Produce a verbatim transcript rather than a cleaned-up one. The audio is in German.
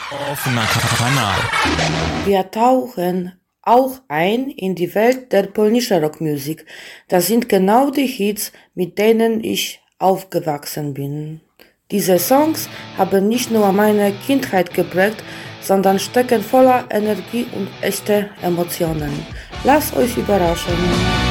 Offener Kanal. Wir tauchen auch ein in die Welt der polnischen Rockmusik. Das sind genau die Hits, mit denen ich aufgewachsen bin. Diese Songs haben nicht nur meine Kindheit geprägt, sondern stecken voller Energie und echte Emotionen. Lasst euch überraschen.